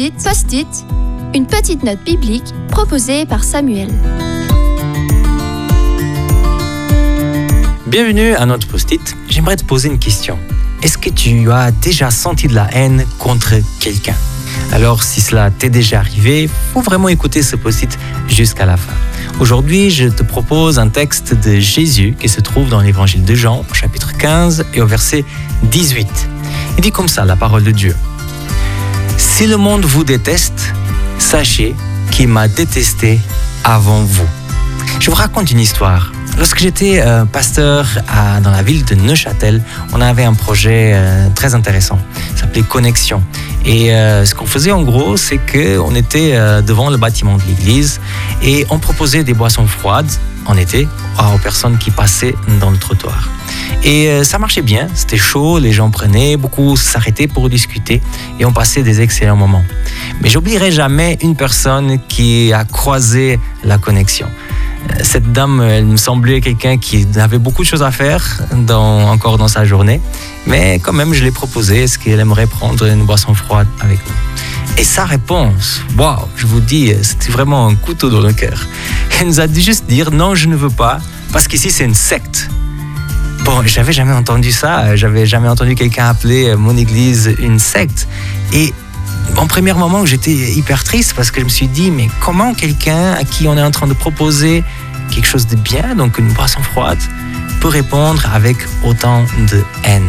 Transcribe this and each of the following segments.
Post-it, une petite note biblique proposée par Samuel. Bienvenue à notre Post-it. J'aimerais te poser une question. Est-ce que tu as déjà senti de la haine contre quelqu'un? Alors, si cela t'est déjà arrivé, il faut vraiment écouter ce Post-it jusqu'à la fin. Aujourd'hui, je te propose un texte de Jésus qui se trouve dans l'évangile de Jean, au chapitre 15 et au verset 18. Il dit comme ça, la parole de Dieu. « Si le monde vous déteste, sachez qu'il m'a détesté avant vous. » Je vous raconte une histoire. Lorsque j'étais pasteur dans la ville de Neuchâtel, on avait un projet très intéressant. Ça s'appelait Connexion. Et ce qu'on faisait en gros, c'est qu'on était devant le bâtiment de l'église et on proposait des boissons froides en été aux personnes qui passaient dans le trottoir. Et ça marchait bien, c'était chaud, les gens prenaient, beaucoup s'arrêtaient pour discuter et on passait des excellents moments. Mais j'oublierai jamais une personne qui a croisé la connexion. Cette dame, elle me semblait quelqu'un qui avait beaucoup de choses à faire encore dans sa journée, mais quand même je l'ai proposé, est-ce qu'elle aimerait prendre une boisson froide avec nous? Et sa réponse, waouh, je vous dis, c'était vraiment un couteau dans le cœur. Elle nous a dit juste dire non, je ne veux pas, parce qu'ici c'est une secte. Bon, j'avais jamais entendu ça, j'avais jamais entendu quelqu'un appeler mon église une secte. Et en premier moment, j'étais hyper triste parce que je me suis dit, mais comment quelqu'un à qui on est en train de proposer quelque chose de bien, donc une boisson froide, peut répondre avec autant de haine?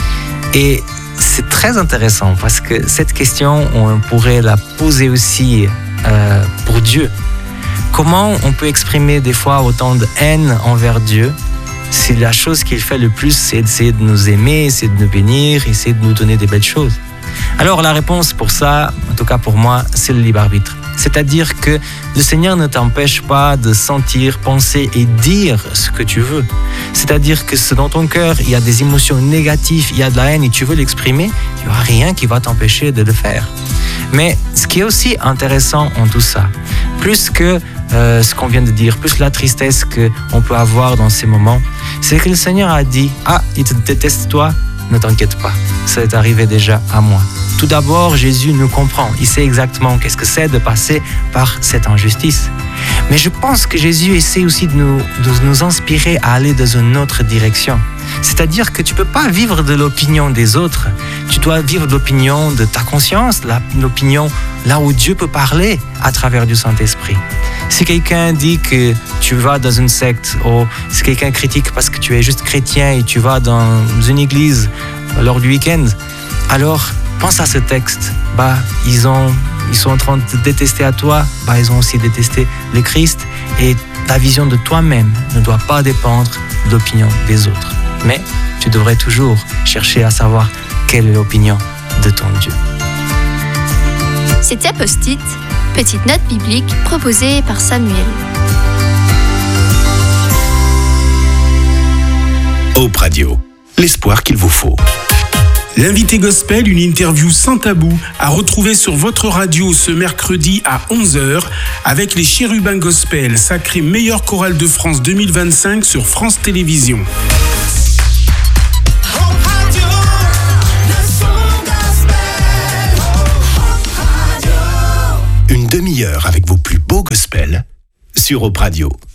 Et c'est très intéressant parce que cette question, on pourrait la poser aussi pour Dieu. Comment on peut exprimer des fois autant de haine envers Dieu si la chose qu'il fait le plus, c'est d'essayer de nous aimer, essayer de nous bénir, essayer de nous donner des belles choses? Alors la réponse pour ça, en tout cas pour moi, c'est le libre arbitre. C'est-à-dire que le Seigneur ne t'empêche pas de sentir, penser et dire ce que tu veux. C'est-à-dire que si dans ton cœur, il y a des émotions négatives, il y a de la haine et tu veux l'exprimer, il n'y aura rien qui va t'empêcher de le faire. Mais ce qui est aussi intéressant en tout ça, plus que ce qu'on vient de dire, plus la tristesse qu'on peut avoir dans ces moments, c'est que le Seigneur a dit « Ah, il te déteste toi, ne t'inquiète pas, ça est arrivé déjà à moi. » Tout d'abord, Jésus nous comprend. Il sait exactement qu'est-ce que c'est de passer par cette injustice. Mais je pense que Jésus essaie aussi de nous inspirer à aller dans une autre direction. C'est-à-dire que tu ne peux pas vivre de l'opinion des autres. Tu dois vivre de l'opinion de ta conscience, l'opinion là où Dieu peut parler à travers du Saint-Esprit. Si quelqu'un dit que tu vas dans une secte, ou si quelqu'un critique parce que tu es juste chrétien et tu vas dans une église lors du week-end, alors pense à ce texte. Ils sont en train de te détester à toi, ils ont aussi détesté le Christ, et ta vision de toi-même ne doit pas dépendre de l'opinion des autres. Mais tu devrais toujours chercher à savoir quelle est l'opinion de ton Dieu. C'était Post-it, petite note biblique proposée par Samuel. Hope Radio, l'espoir qu'il vous faut. L'invité gospel, une interview sans tabou, à retrouver sur votre radio ce mercredi à 11h avec les Chérubins Gospel, sacré meilleure chorale de France 2025 sur France Télévisions. Une demi-heure avec vos plus beaux gospels sur Hope Radio.